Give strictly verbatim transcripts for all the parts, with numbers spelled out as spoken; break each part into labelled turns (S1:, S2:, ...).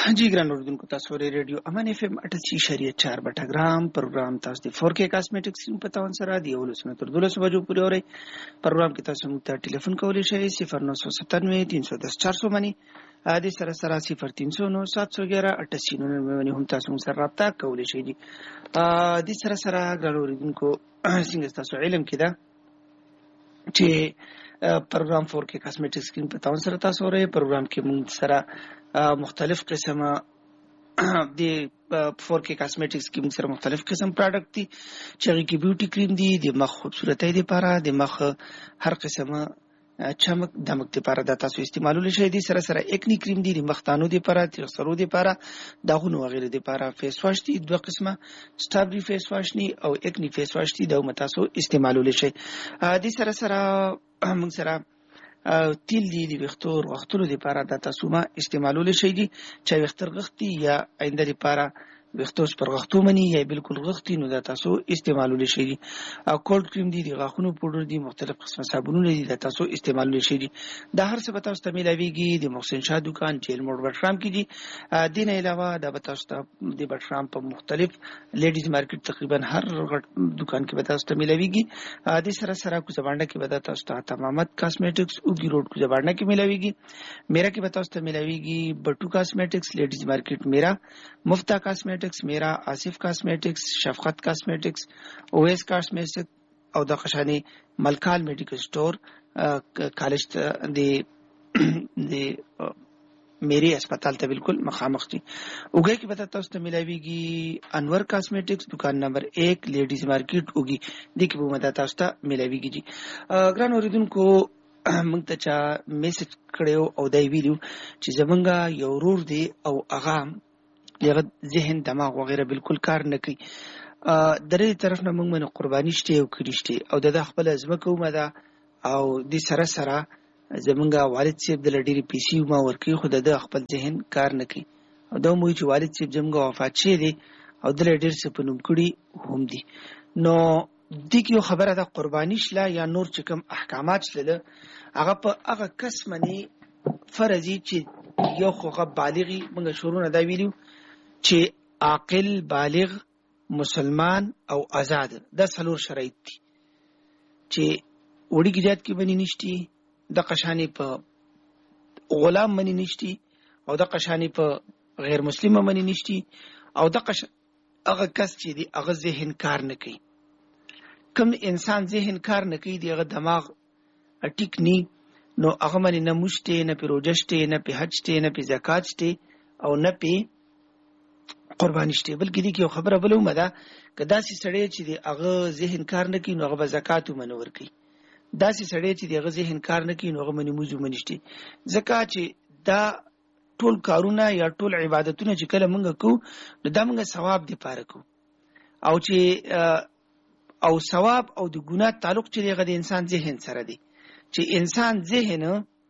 S1: जी ګران اوریدونکو تاسو ورې ریډیو امان اف ام اٹھاسی اشاریه چار بټګرام پروګرام تاسو د فور کې کاسمیټکس په تاون سره دی ولسمه تر دولس بجو پورې اوري پروګرام کې تاسو موږ ته ټلیفون کولی شئ صفر نو سو ستانوي تین سو دس چار سو باندې ا دې سره سره صفر تین سو نو سات سو ګیاره اٹھاسی نو باندې هم تاسو موږ سره رابطه کولی شئ دي ا دې سره سره ګران اوریدونکو څنګه تاسو علم کې دا چې پروګرام فور کې کاسمیټکس کې په تاون سره تاسو اوري پروګرام کې موږ سره مختلف قسمه د فور کې کاسمیټکس کې موږ سره مختلف قسم پروډکټ دي چې هغه کې بیوټي کریم دي د مخ خوبصورتۍ لپاره د مخ هر قسمه چمک دمک لپاره د تاسو استعمالول شي دي سره سره اکنی کریم دي د مختانو لپاره د سرو لپاره داغونو وغیرہ لپاره فیس واش دي دوه قسمه سټابری فیس واش ني او اکنی فیس واش دي د تاسو استعمالول شي دي سره سره موږ سره تیل دی د وختور وختلو لپاره د تاسو ما استعمالول شي دي چې وختر غختي یا آینده لپاره وختوس پر غختو منی یا بالکل غختی نو د تاسو استعمالول شي دي او کولډ کریم دي د غاخونو پودر دي مختلف قسمه صابونونه دي د تاسو استعمالول شي دي د هر څه به تاسو ته ملاويږي د محسن شاه دکان جیل موډ بټرام کې دي دین علاوه د تاسو ته د بټرام په مختلف لیډیز مارکیټ تقریبا هر دکان کې به تاسو ته ملاويږي د سره سره کو زبانډه کې به تاسو ته تمامت کاسمیټکس او ګی روډ کو زبانډه کې ملاويږي میرا کې به تاسو ته ملاويږي بټو کاسمیټکس لیډیز مارکیټ میرا مفتا کاسمیټکس میرا آصف کاسمیټکس شفقت کاسمیټکس اویس کاسمیټکس او د قشانی ملکال میډیکل سٹور کالج دی دی میری اسپیټال ته بالکل مخامخ دي اوګه کې به تاسو ته ملاويږي انور کاسمیټکس دکان نمبر ایک لیډیز مارکیټ اوګي د کې به مدد تاسو ته ملاويږي جی ګران اوریدونکو موږ ته چا میسج کړو او دای ویلو چې زمونږه یو ورور دی او اغام یغه ذهن دماغ وغیرہ بالکل کار نه کوي درې طرف نه موږ باندې قرباني شته او کړيشته او د خپل ازمکه ومده او د سره سره زمونږه والد صاحب د لډيري پی سي ما ورکی خو د خپل ذهن کار نه کوي او دا مو چې والد صاحب زمونږه وفات شه دي او د لډير څخه په نوم کړي هم دي نو د کیو خبره د قرباني شله یا نور چې کوم احکامات شله هغه په هغه کس منی فرضي چې یو خو بالغي موږ شروع نه دا ویلو چې عاقل بالغ مسلمان او آزاد دا څلور شرایط دي چې وړي کې جات کې بنی نشتی د قشانی په غلام منی نشتی او د قشانی په غیر مسلمان منی نشتی او د قش هغه کس چې دی هغه ذهن کار نه کوي کوم انسان ذهن کار نه کوي دی هغه دماغ اټیک نی نو هغه منی نه مشته نه پروجشته نه په حج ته نه په زکات ته او نه په قرباني شته بلکې دي کې خبره بلومه ده کدا سي سړی چې دی هغه ذهن کار نه کوي نو هغه زکات منور کوي دا سي سړی چې دی هغه ذهن کار نه کوي نو هغه منی موضوع منشتي زکات چې دا ټول کارونه یا ټول عبادتونه چې کله مونږ کوو نو دا مونږ ثواب دی پاره کوو او چې او ثواب او د ګناه تعلق چې دی د انسان ذهن سره دی چې انسان ذهن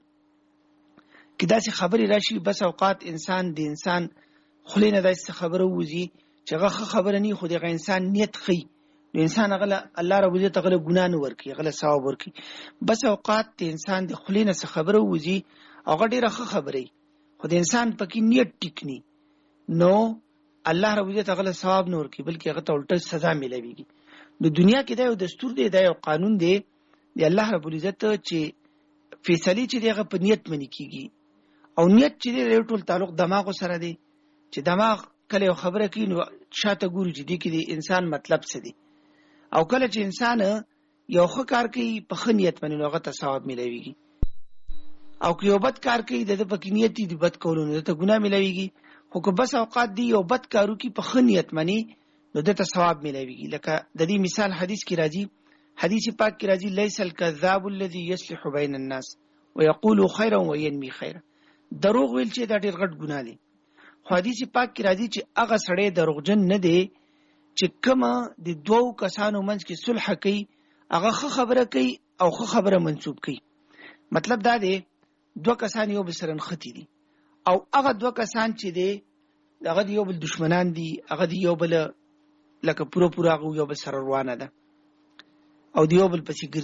S1: کدا سي خبري راشي بس اوقات انسان د انسان خلینه داسې خبره وځي چې هغه خبره نه خو دغه انسان نیت خي نو انسان هغه الله رب دې تغله ګنا نه ورکي هغه ثواب ورکي بس اوقات ته انسان د خلینه څخه خبره وځي هغه ډیره خبره خو د انسان پکې نیت ټیکني نو الله رب دې تغله ثواب نه ورکي بلکې هغه ته الټه سزا ملويږي د دنیا کې دا یو دستور دی دا یو قانون دی د الله رب العزت چې فیصله چې دغه په نیت منی کیږي او نیت چې ټول تعلق دماغ سره دی چې دماغ کله یو خبره کوي نو شاته ګوري چې دی کې انسان مطلب څه دی او کله چې انسان یو ښه کار کوي په ښه نیت باندې هغه ته ثواب ملويږي او که یو بد کار کوي د په نیت دی بد کولو نو ته ګناه ملويږي خو که بس اوقات دی یو بد کارو کې په ښه نیت باندې نو د ته ثواب ملويږي لکه د دې مثال حدیث کې راځي حدیث پاک کې راځي ليس الكذاب الذي يصلح بين الناس ويقول خيرا وينمي خيرا دروغ ویل چې دا ډېر غټ ګناه دی حدیث پاک کې راځي چې هغه سړی دروغجن نه دی چې کومه د دوو کسانو منځ کې صلح کوي هغه خبره کوي او خبره منسوب کوي مطلب دا دی دوه کسان یو بل سره نښتي دي او هغه دوه کسان چې دی هغه یو بل دشمنان دي هغه یو بل لکه پورا پورا یو بل سره روانه ده او دیو بل پسې ګرځي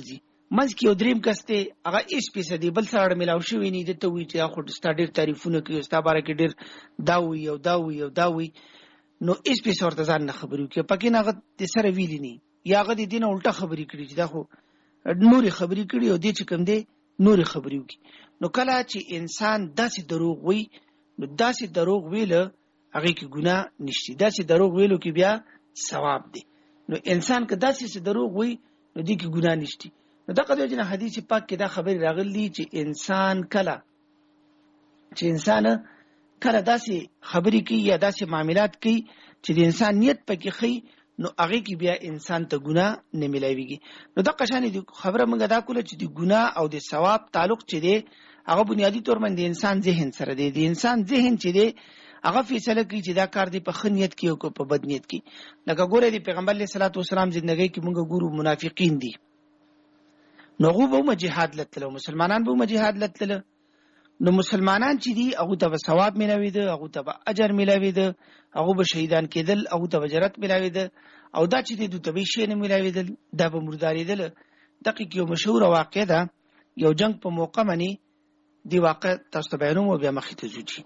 S1: منځ کې یو دریم کس دی هغه هیڅ پیسه دی بل سره ملاو شوی نه دي ته وی چې خو ستا ډېر تعریفونه کوي ستا باره کې ډېر دا وی او دا وی او دا وی نو هیڅ پیسه ورته ځان نه خبرې کوي پکې نه هغه د سره ویلی نه یا هغه د دې نه الټه خبرې کړي چې دا خو نورې خبرې کړي او دې چې کوم دی نورې خبرې وکړي نو کله چې انسان داسې دروغ وي نو داسې دروغ ویله هغې کې ګناه نشته داسې دروغ ویلو کې بیا ثواب دی نو انسان که داسې دروغ وي نو دې کې ګناه نشته نو دغه د وجې نه حدیث پاک کې دا خبرې راغلي چې انسان کله چې انسان کله داسې خبرې کوي یا داسې معاملات کوي چې د انسان نیت پکې ښي نو هغې کې بیا انسان ته ګناه نه میلاویږي نو دغه شانې خبره موږ دا کوله چې د ګناه او د ثواب تعلق چې دی هغه بنیادي طور باندې د انسان ذهن سره دی د انسان ذهن چې دی هغه فیصله کوي چې دا کار دی په ښه نیت کې او په بد نیت کې لکه ګوره د پیغمبر علیه الصلاة والسلام زندګۍ کې موږ ګورو منافقین دي نو هغه به هم جهاد لتله مسلمانان به هم جهاد لتله نو مسلمانان چې دي هغه ته به ثواب ملاویده هغه ته به اجر ملاویده هغه به شهیدان کېدل هغه ته به جرت ملاویده او دا چې د دوی شي نه ملاویدل دا به مرداریدل دقیق یو مشهور واقعه ده یو جنگ په موقع باندې دی واقع تاسو ته بیانوم او بیا مخې ته ځو